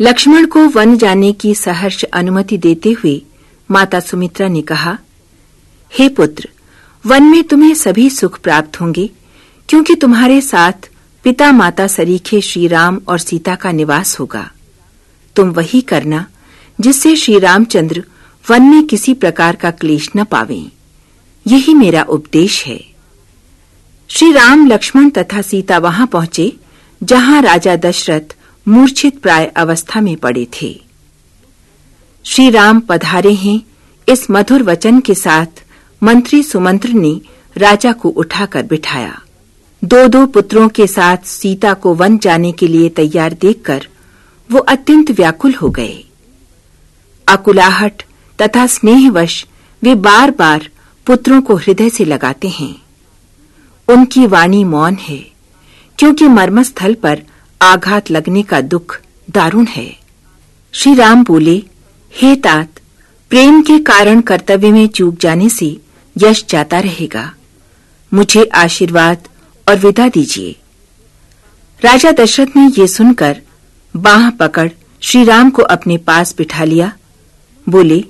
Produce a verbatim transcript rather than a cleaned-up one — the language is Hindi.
लक्ष्मण को वन जाने की सहर्ष अनुमति देते हुए माता सुमित्रा ने कहा, हे पुत्र, वन में तुम्हें सभी सुख प्राप्त होंगे, क्योंकि तुम्हारे साथ पिता माता सरीखे श्री राम और सीता का निवास होगा। तुम वही करना जिससे श्री रामचंद्र वन में किसी प्रकार का क्लेश न पावें। यही मेरा उपदेश है। श्री राम, लक्ष्मण तथा सीता वहां पहुंचे जहां राजा दशरथ मूर्छित प्राय अवस्था में पड़े थे। श्री राम पधारे हैं, इस मधुर वचन के साथ मंत्री सुमंत्र ने राजा को उठाकर बिठाया। दो दो पुत्रों के साथ सीता को वन जाने के लिए तैयार देखकर वो अत्यंत व्याकुल हो गए। आकुलाहट तथा स्नेहवश वे बार बार पुत्रों को हृदय से लगाते हैं। उनकी वाणी मौन है, क्योंकि मर्मस्थल पर आघात लगने का दुख दारुण है। श्री राम बोले, हे तात, प्रेम के कारण कर्तव्य में चूक जाने से यश जाता रहेगा। मुझे आशीर्वाद और विदा दीजिए। राजा दशरथ ने ये सुनकर बांह पकड़ श्री राम को अपने पास बिठा लिया। बोले,